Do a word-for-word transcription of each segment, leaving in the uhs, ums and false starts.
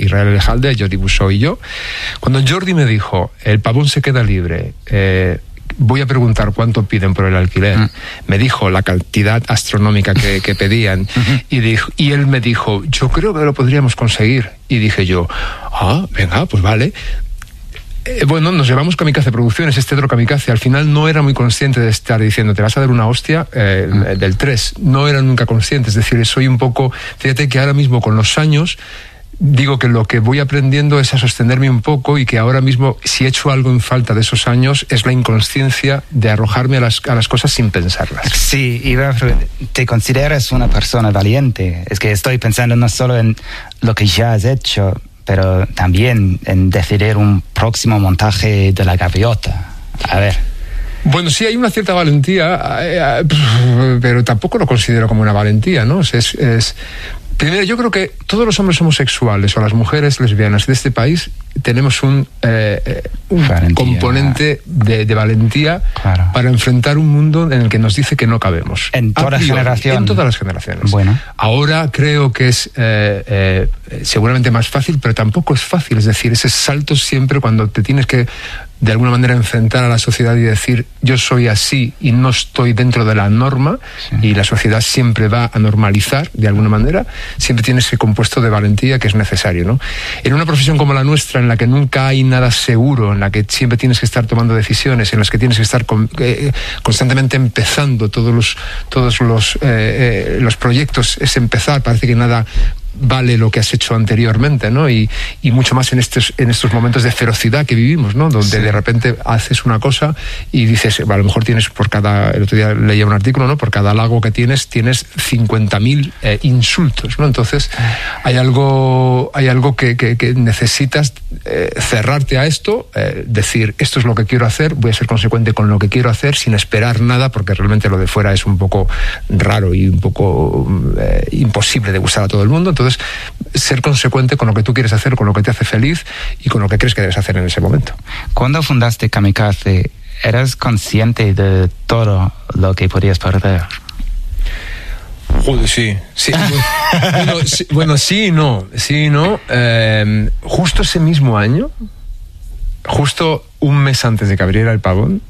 Israel Elejalde, Jordi Bussó y yo. Cuando Jordi me dijo, el Pavón se queda libre, eh, voy a preguntar cuánto piden por el alquiler. Mm. Me dijo la cantidad astronómica que, que pedían. Uh-huh. y, dijo, y él me dijo, yo creo que lo podríamos conseguir. Y dije yo, ah, venga, pues vale. Eh, bueno, nos llevamos Kamikaze Producciones, este otro Kamikaze. Al final no era muy consciente de estar diciendo, te vas a dar una hostia eh, uh-huh. del tres. No era nunca consciente. Es decir, soy un poco... Fíjate que ahora mismo con los años... Digo que lo que voy aprendiendo es a sostenerme un poco y que ahora mismo, si he hecho algo en falta de esos años, es la inconsciencia de arrojarme a las, a las cosas sin pensarlas. Sí, y te consideras una persona valiente. Es que estoy pensando no solo en lo que ya has hecho, pero también en decidir un próximo montaje de La Gaviota. A ver... Bueno, sí, hay una cierta valentía, eh, eh, pero tampoco lo considero como una valentía, ¿no? Es... es Primero, yo creo que todos los hombres homosexuales o las mujeres lesbianas de este país tenemos un, eh, un componente de, de valentía, claro, para enfrentar un mundo en el que nos dice que no cabemos. En todas las generaciones. En todas las generaciones. Bueno. Ahora creo que es eh, eh, seguramente más fácil, pero tampoco es fácil. Es decir, ese salto siempre cuando te tienes que de alguna manera enfrentar a la sociedad y decir yo soy así y no estoy dentro de la norma, sí, y la sociedad siempre va a normalizar de alguna manera, siempre tiene ese compuesto de valentía que es necesario, ¿no? En una profesión como la nuestra, en la que nunca hay nada seguro, en la que siempre tienes que estar tomando decisiones, en las que tienes que estar con, eh, constantemente empezando todos los, todos los, eh, eh, los proyectos, es empezar, parece que nada vale lo que has hecho anteriormente, ¿no? Y, y mucho más en estos, en estos momentos de ferocidad que vivimos, ¿no? Donde sí, de repente haces una cosa y dices, a lo mejor tienes por cada, el otro día leía un artículo, ¿no? Por cada halago que tienes, tienes cincuenta mil eh, insultos, ¿no? Entonces, hay algo, hay algo que, que, que necesitas eh, cerrarte a esto, eh, decir, esto es lo que quiero hacer, voy a ser consecuente con lo que quiero hacer, sin esperar nada, porque realmente lo de fuera es un poco raro y un poco eh, imposible de gustar a todo el mundo. Entonces, ser consecuente con lo que tú quieres hacer, con lo que te hace feliz y con lo que crees que debes hacer en ese momento. Cuando fundaste Kamikaze, ¿eras consciente de todo lo que podías perder? Joder, sí, sí. bueno, sí, bueno, sí y no, sí y no. Eh, justo ese mismo año, justo un mes antes de que abriera el Pavón,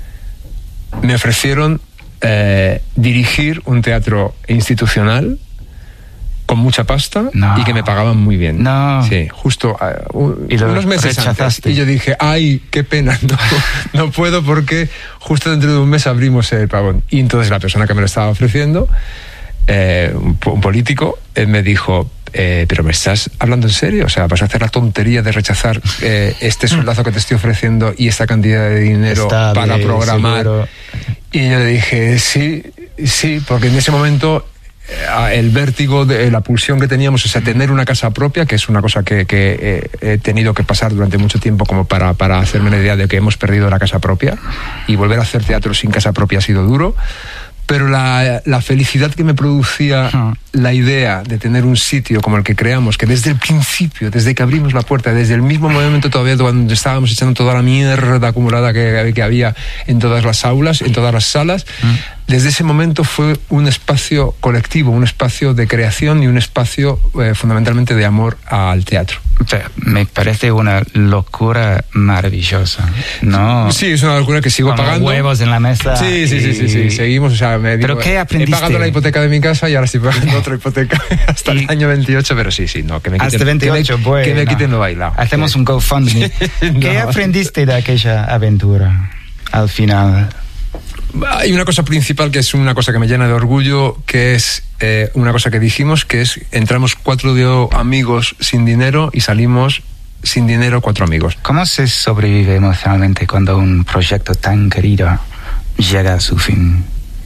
me ofrecieron eh, dirigir un teatro institucional con mucha pasta, no, y que me pagaban muy bien. No. Sí, justo uh, un, ¿Y unos meses rechazaste? Antes. Y yo dije, ay, qué pena, no, no puedo porque justo dentro de un mes abrimos el Pavón. Y entonces la persona que me lo estaba ofreciendo, eh, un, un político, eh, me dijo, eh, pero ¿me estás hablando en serio? O sea, ¿vas a hacer la tontería de rechazar eh, este sueldazo que te estoy ofreciendo y esta cantidad de dinero Estable, para programar? Seguro. Y yo le dije, sí, sí, porque en ese momento el vértigo de la pulsión que teníamos, o sea, tener una casa propia, que es una cosa que, que he tenido que pasar durante mucho tiempo como para, para hacerme la idea de que hemos perdido la casa propia, y volver a hacer teatro sin casa propia ha sido duro, pero la, la felicidad que me producía uh-huh. la idea de tener un sitio como el que creamos, que desde el principio, desde que abrimos la puerta, desde el mismo momento todavía cuando estábamos echando toda la mierda acumulada que, que había en todas las aulas, en todas las salas, uh-huh. desde ese momento fue un espacio colectivo, un espacio de creación y un espacio eh, fundamentalmente de amor al teatro. Me parece una locura maravillosa, ¿no? Sí, es una locura que sigo Con pagando. Huevos en la mesa. Sí, sí, sí, sí, sí, seguimos, o sea, me digo, ¿Pero qué aprendiste? He pagado la hipoteca de mi casa y ahora estoy pagando otra hipoteca hasta el año veintiocho, pero sí, sí, no, que me quiten. Hasta veintiocho, que me, bueno. Que me quiten no bailado. Hacemos un GoFundMe. no. ¿Qué aprendiste de aquella aventura al final? Hay una cosa principal que es una cosa que me llena de orgullo, que es eh, una cosa que dijimos, que es entramos cuatro de amigos sin dinero y salimos sin dinero cuatro amigos. ¿Cómo se sobrevive emocionalmente cuando un proyecto tan querido llega a su fin?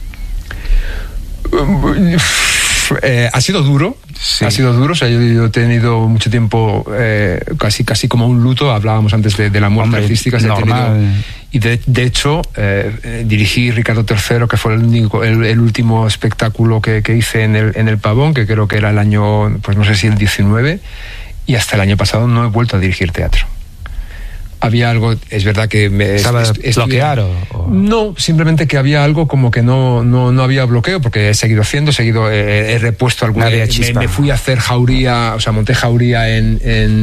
Eh, ha sido duro, sí. ha sido duro, o sea, yo, yo he tenido mucho tiempo eh, casi casi como un luto, hablábamos antes de, de la muerte Hombre, artística, normal. Tenido, y de, de hecho eh, eh, dirigí Ricardo tercero, que fue el, único, el, el último espectáculo que, que hice en el, en el Pavón, que creo que era el año, pues no sé si el diecinueve, y hasta el año pasado no he vuelto a dirigir teatro. Había algo, es verdad que me ¿Estaba est- bloqueado? O... No, simplemente que había algo como que no, no, no había bloqueo, porque he seguido haciendo, he seguido, eh, he repuesto alguna, me, me fui a hacer jauría, o sea, monté jauría en, en